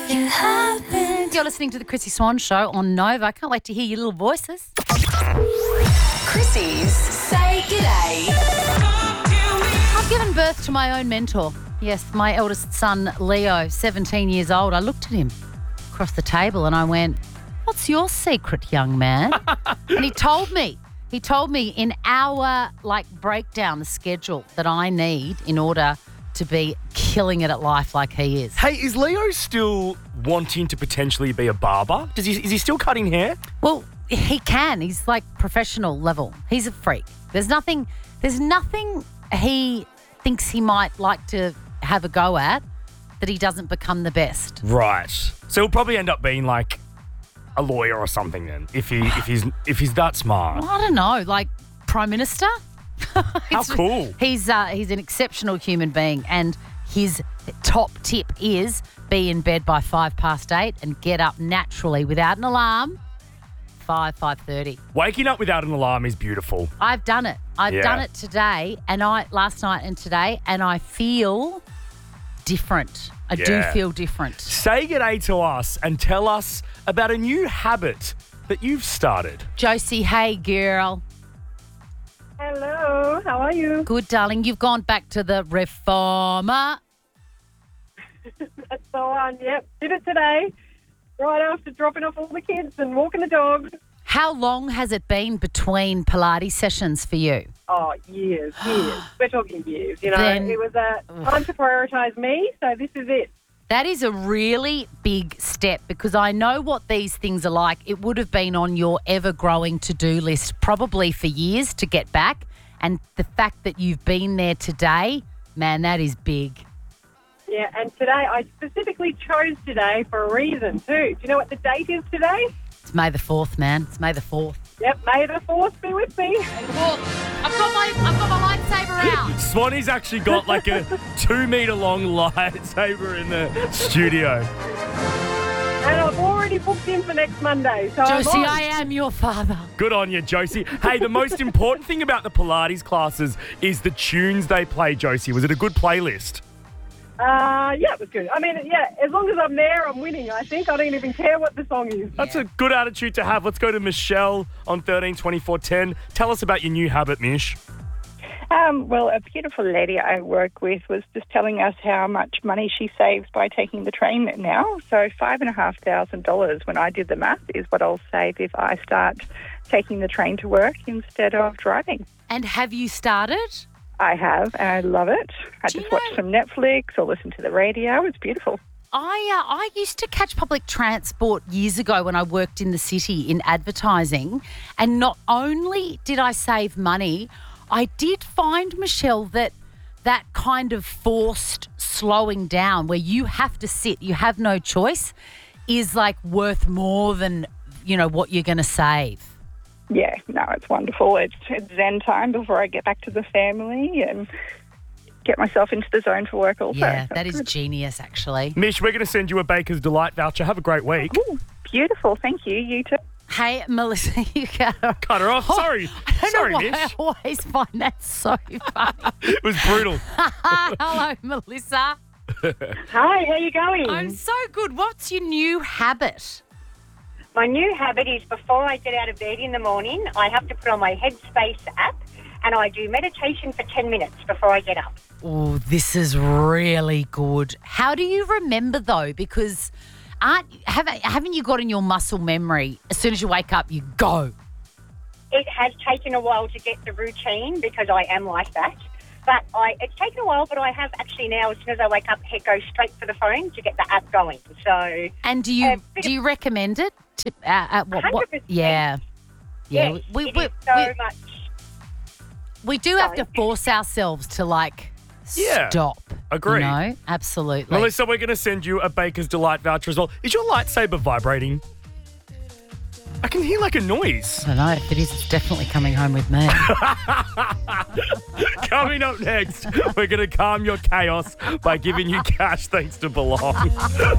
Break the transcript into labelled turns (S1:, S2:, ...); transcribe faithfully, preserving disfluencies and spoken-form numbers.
S1: it happen.
S2: You're listening to the Chrissy Swan Show on Nova. I can't wait to hear your little voices.
S1: Chrissy's Say G'day.
S2: I've given birth to my own mentor. Yes, my eldest son, Leo, seventeen years old. I looked at him across the table and I went, "What's your secret, young man?" And he told me. He told me in our, like, breakdown, the schedule that I need in order to be killing it at life like he is.
S3: Hey, is Leo still wanting to potentially be a barber? Does he, is he still cutting hair?
S2: Well, he can. He's like professional level. He's a freak. There's nothing, there's nothing he thinks he might like to have a go at that he doesn't become the best.
S3: Right. So he'll probably end up being like a lawyer or something then, if he if he's if he's that smart.
S2: Well, I don't know, like Prime Minister?
S3: How cool.
S2: He's uh, he's an exceptional human being, and his top tip is be in bed by five past eight and get up naturally without an alarm. Five five thirty.
S3: Waking up without an alarm is beautiful.
S2: I've done it. I've
S3: Yeah.
S2: done it today, and I last night and today, and I feel different. I do
S3: Yeah.
S2: feel different.
S3: Say g'day to us and tell us about a new habit that you've started.
S2: Josie, hey girl.
S4: Hello, how are you?
S2: Good, darling. You've gone back to the reformer.
S4: That's the one, yep. Did it today, right after dropping off all the kids and walking the dogs.
S2: How long has it been between Pilates sessions for you?
S4: Oh, years, years. We're talking years, you know.
S2: Then-
S4: it was a time to prioritise me, so this is it.
S2: That is a really big step because I know what these things are like. It would have been on your ever-growing to-do list probably for years to get back. And the fact that you've been there today, man, that is big.
S4: Yeah, and today, I specifically chose today for a reason too. Do you know what the date is today?
S2: It's May the fourth, man. It's May the fourth.
S4: Yep, May the fourth be with me.
S2: I've got my, I've got my lightsaber out.
S3: Swanee's actually got like a two metre long lightsaber in the studio.
S4: And I've already booked in for next Monday. So I'm
S2: Josie,
S4: on.
S2: I am your father.
S3: Good on you, Josie. Hey, the most important thing about the Pilates classes is the tunes they play, Josie. Was it a good playlist?
S4: Uh, yeah, it was good. I mean, yeah, as long as I'm there, I'm winning, I think. I don't even care what the song is.
S3: That's a good attitude to have. Let's go to Michelle on thirteen twenty-four ten. Tell us about your new habit, Mish.
S5: Um, well, a beautiful lady I work with was just telling us how much money she saves by taking the train now. So five and a half thousand dollars when I did the math is what I'll save if I start taking the train to work instead of driving.
S2: And have you started?
S5: I have, and I love it. I
S2: Do you
S5: just watch
S2: know-
S5: some Netflix or listen to the radio. It's beautiful.
S2: I uh, I used to catch public transport years ago when I worked in the city in advertising, and not only did I save money, I did find, Michelle, that that kind of forced slowing down where you have to sit, you have no choice, is like worth more than, you know, what you're going to save.
S5: Yeah, no, it's wonderful. It's, it's zen time before I get back to the family and get myself into the zone for work also.
S2: Yeah,
S5: That's
S2: that is
S5: good.
S2: genius, actually.
S3: Mish, we're going to send you a Baker's Delight voucher. Have a great week.
S5: Ooh, beautiful. Thank you. You too.
S2: Hey, Melissa, you got
S3: Cut her off. Sorry.
S2: I don't
S3: Sorry,
S2: know why
S3: Mish.
S2: I always find that so funny.
S3: It was brutal.
S2: Hello, Melissa.
S4: Hi, how you going?
S2: I'm so good. What's your new habit?
S6: My new habit is before I get out of bed in the morning, I have to put on my Headspace app and I do meditation for ten minutes before I get up.
S2: Oh, this is really good. How do you remember, though? Because aren't haven't, haven't you got in your muscle memory, as soon as you wake up, you go?
S6: It has taken a while to get the routine because I am like that. But I, it's taken a while, but I have actually now, as soon as I wake up, it goes straight for the phone to get the app going. So,
S2: And do you
S6: Uh, bit
S2: do you recommend it? To, uh, uh, what, what?
S6: one hundred percent.
S2: Yeah. Yeah.
S6: yes,
S2: we,
S6: it
S2: we,
S6: is so
S2: we,
S6: much.
S2: we do have
S6: Sorry.
S2: to force ourselves to, like,
S3: Yeah.
S2: stop.
S3: Agreed.
S2: You know? Absolutely.
S3: Melissa, we're going to send you a Baker's Delight voucher as well. Is your lightsaber vibrating? I can hear like a noise.
S2: I don't know. If it is, it's definitely coming home with me.
S3: Coming up next, we're going to calm your chaos by giving you cash thanks to Belong.